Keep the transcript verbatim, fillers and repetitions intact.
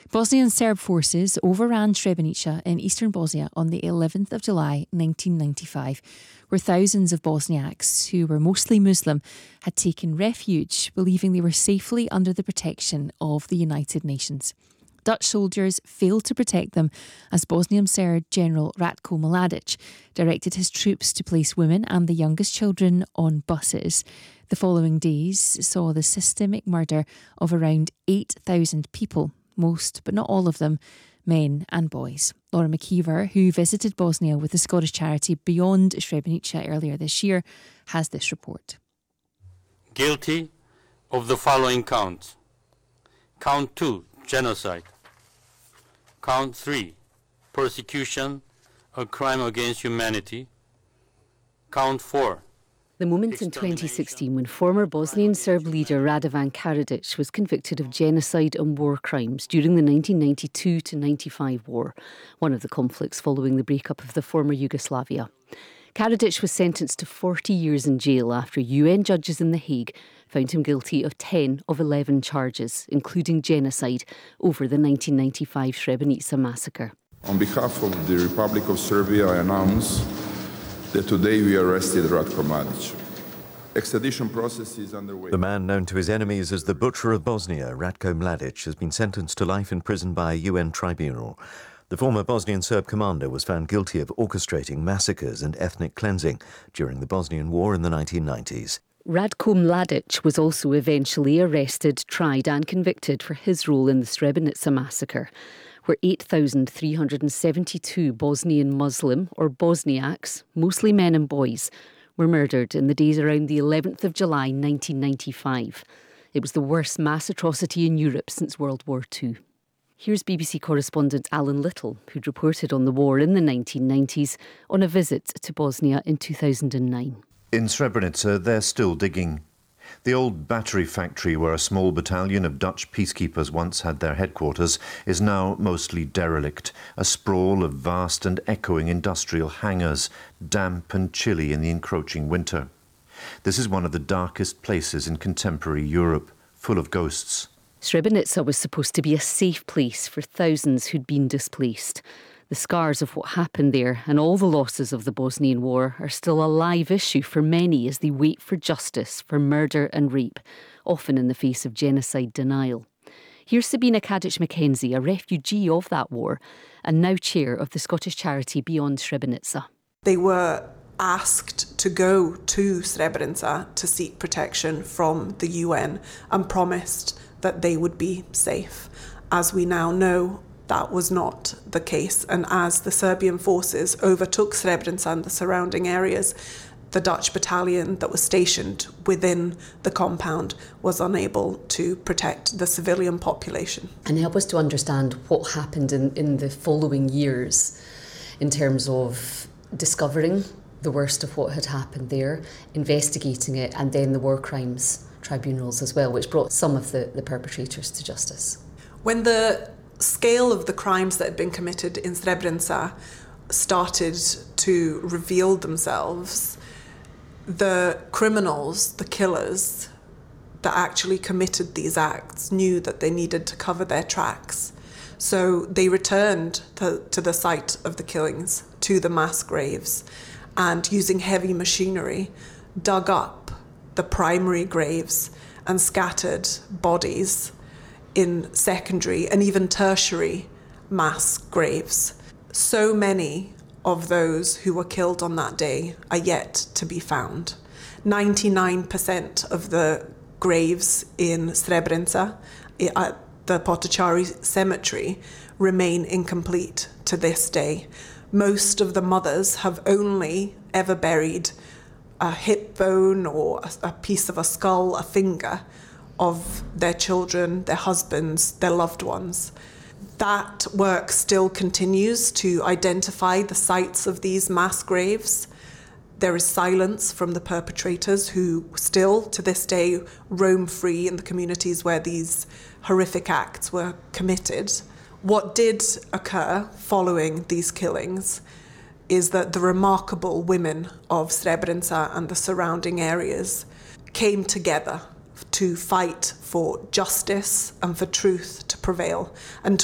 Bosnian Serb forces overran Srebrenica in eastern Bosnia on the eleventh of July nineteen ninety-five, where thousands of Bosniaks, who were mostly Muslim, had taken refuge, believing they were safely under the protection of the United Nations. Dutch soldiers failed to protect them as Bosnian Serb General Ratko Mladic directed his troops to place women and the youngest children on buses. The following days saw the systemic murder of around eight thousand people, most, but not all of them, men and boys. Laura McKeever, who visited Bosnia with the Scottish charity Beyond Srebrenica earlier this year, has this report. Guilty of the following counts. Count two, genocide. Count three, persecution, a crime against humanity. Count four. The moment in twenty sixteen when former Bosnian Serb leader Radovan Karadzic was convicted of genocide and war crimes during the nineteen ninety-two to ninety-five war, one of the conflicts following the breakup of the former Yugoslavia. Karadzic was sentenced to forty years in jail after U N judges in The Hague found him guilty of ten of eleven charges, including genocide, over the nineteen ninety-five Srebrenica massacre. On behalf of the Republic of Serbia, I announce that today we arrested Ratko Mladic. Extradition process is underway. The man known to his enemies as the Butcher of Bosnia, Ratko Mladic, has been sentenced to life in prison by a U N tribunal. The former Bosnian Serb commander was found guilty of orchestrating massacres and ethnic cleansing during the Bosnian War in the nineteen nineties. Ratko Mladic was also eventually arrested, tried and convicted for his role in the Srebrenica massacre, where eight thousand three hundred seventy-two Bosnian Muslim, or Bosniaks, mostly men and boys, were murdered in the days around the eleventh of July nineteen ninety-five. It was the worst mass atrocity in Europe since World War Two. Here's B B C correspondent Alan Little, who'd reported on the war in the nineteen nineties on a visit to Bosnia in two thousand nine. In Srebrenica, they're still digging. The old battery factory where a small battalion of Dutch peacekeepers once had their headquarters is now mostly derelict, a sprawl of vast and echoing industrial hangars, damp and chilly in the encroaching winter. This is one of the darkest places in contemporary Europe, full of ghosts. Srebrenica was supposed to be a safe place for thousands who'd been displaced. The scars of what happened there and all the losses of the Bosnian War are still a live issue for many as they wait for justice for murder and rape, often in the face of genocide denial. Here's Sabina Kadic-McKenzie, a refugee of that war and now chair of the Scottish charity Beyond Srebrenica. They were asked to go to Srebrenica to seek protection from the U N and promised that they would be safe. As we now know, that was not the case, and as the Serbian forces overtook Srebrenica and the surrounding areas, the Dutch battalion that was stationed within the compound was unable to protect the civilian population. And help us to understand what happened in, in the following years in terms of discovering the worst of what had happened there, investigating it, and then the war crimes tribunals as well, which brought some of the, the perpetrators to justice. When the scale of the crimes that had been committed in Srebrenica started to reveal themselves, the criminals, the killers that actually committed these acts knew that they needed to cover their tracks. So they returned to, to the site of the killings, to the mass graves, and using heavy machinery, dug up the primary graves and scattered bodies in secondary and even tertiary mass graves. So many of those who were killed on that day are yet to be found. ninety-nine percent of the graves in Srebrenica at the Potocari cemetery remain incomplete to this day. Most of the mothers have only ever buried a hip bone or a piece of a skull, a finger, of their children, their husbands, their loved ones. That work still continues to identify the sites of these mass graves. There is silence from the perpetrators who still, to this day, roam free in the communities where these horrific acts were committed. What did occur following these killings is that the remarkable women of Srebrenica and the surrounding areas came together to fight for justice and for truth to prevail, and